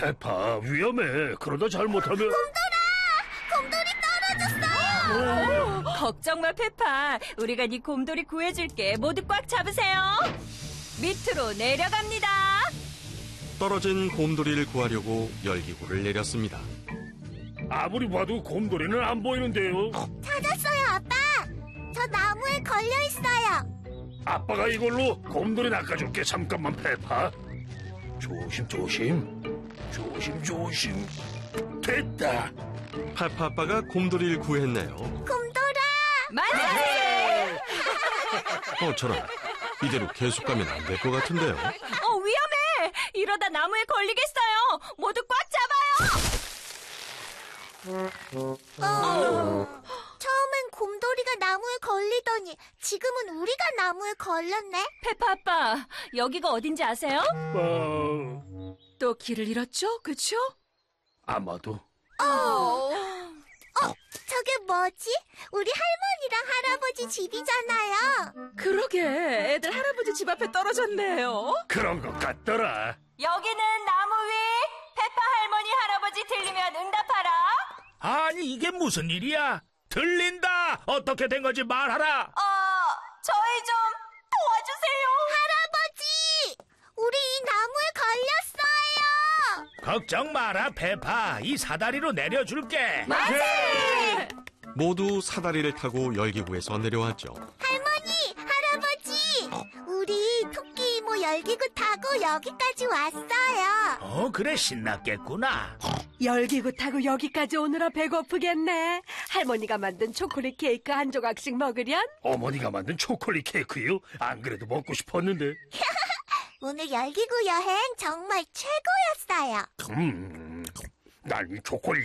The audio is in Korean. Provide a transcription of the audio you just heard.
페파, 위험해. 그러다 잘못하면... 곰돌이 떨어졌어요! 걱정 마, 페파. 우리가 네 곰돌이 구해줄게. 모두 꽉 잡으세요. 밑으로 내려갑니다. 떨어진 곰돌이를 구하려고 열기구를 내렸습니다. 아무리 봐도 곰돌이는 안 보이는데요. 찾았어요, 아빠! 저 나무에 걸려있어요. 아빠가 이걸로 곰돌이 낚아줄게. 잠깐만, 페파. 조심. 됐다. 페파 아빠가 곰돌이를 구했네요. 곰돌아! 만세! 저런, 이대로 계속 가면 안 될 것 같은데요. 위험해! 이러다 나무에 걸리겠어요. 모두 꽉 잡아요. 처음엔 곰돌이가 나무에 걸리더니 지금은 우리가 나무에 걸렸네. 페파 아빠, 여기가 어딘지 아세요? 또 길을 잃었죠? 그쵸? 아마도. 저게 뭐지? 우리 할머니랑 할아버지 집이잖아요. 그러게, 애들 할아버지 집 앞에 떨어졌네요. 그런 것 같더라. 여기는 나무 위. 페파 할머니 할아버지 들리면 응답하라. 아니, 이게 무슨 일이야? 들린다. 어떻게 된 건지 말하라. 저희 좀 도와주세요. 할아버지! 우리 이 나무에 걸렸어요. 걱정 마라, 페파. 이 사다리로 내려줄게. 만세! 모두 사다리를 타고 열기구에서 내려왔죠. 할머니, 할아버지! 우리 토끼 이모 열기구 타고 여기까지 왔어요. 그래, 신났겠구나. 열기구 타고 여기까지 오느라 배고프겠네. 할머니가 만든 초콜릿 케이크 한 조각씩 먹으련? 어머니가 만든 초콜릿 케이크요? 안 그래도 먹고 싶었는데. 오늘 열기구 여행 정말 최고였어요. 난 이 초콜릿